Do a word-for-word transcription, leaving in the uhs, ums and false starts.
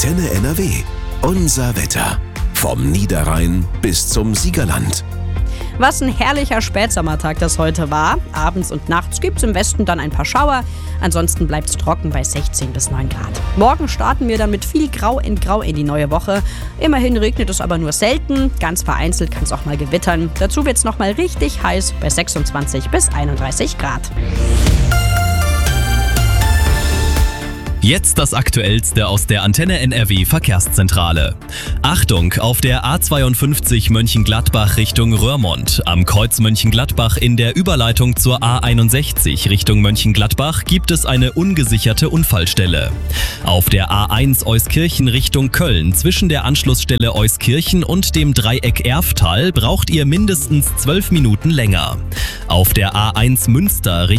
Antenne N R W. Unser Wetter. Vom Niederrhein bis zum Siegerland. Was ein herrlicher Spätsommertag das heute war. Abends und nachts gibt es im Westen dann ein paar Schauer. Ansonsten bleibt es trocken bei sechzehn bis neun Grad. Morgen starten wir dann mit viel Grau in Grau in die neue Woche. Immerhin regnet es aber nur selten. Ganz vereinzelt kann es auch mal gewittern. Dazu wird es nochmal richtig heiß bei sechsundzwanzig bis einunddreißig Grad. Jetzt das Aktuellste aus der Antenne N R W Verkehrszentrale. Achtung, auf der A zweiundfünfzig Mönchengladbach Richtung Röhrmond. Am Kreuz Mönchengladbach in der Überleitung zur A einundsechzig Richtung Mönchengladbach gibt es eine ungesicherte Unfallstelle. Auf der A eins Euskirchen Richtung Köln zwischen der Anschlussstelle Euskirchen und dem Dreieck Erftal braucht ihr mindestens zwölf Minuten länger. Auf der A eins Münster